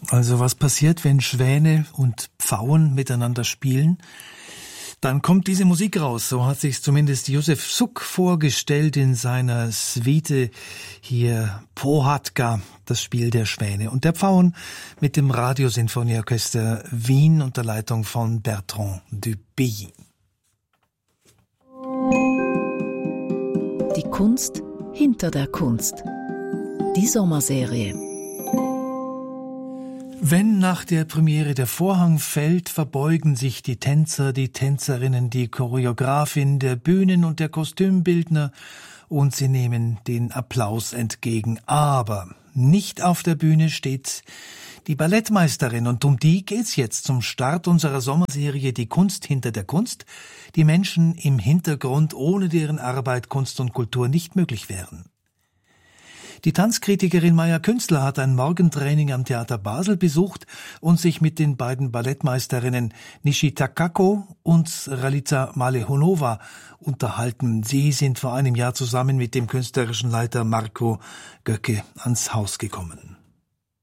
Also was passiert, wenn Schwäne und Pfauen miteinander spielen? Dann kommt diese Musik raus, so hat sich zumindest Josef Suk vorgestellt in seiner Suite hier Pohádka, das Spiel der Schwäne und der Pfauen mit dem Radiosinfonieorchester Wien unter Leitung von Bertrand Dupuy. Die Kunst hinter der Kunst. Die Sommerserie. Wenn nach der Premiere der Vorhang fällt, verbeugen sich die Tänzer, die Tänzerinnen, die Choreografin, der Bühnen- und der Kostümbildner und sie nehmen den Applaus entgegen. Aber nicht auf der Bühne steht die Ballettmeisterin und um die geht's jetzt zum Start unserer Sommerserie Die Kunst hinter der Kunst, die Menschen im Hintergrund, ohne deren Arbeit Kunst und Kultur nicht möglich wären. Die Tanzkritikerin Maja Künstler hat ein Morgentraining am Theater Basel besucht und sich mit den beiden Ballettmeisterinnen Nishi Takako und Ralica Malehonova unterhalten. Sie sind vor einem Jahr zusammen mit dem künstlerischen Leiter Marco Göcke ans Haus gekommen.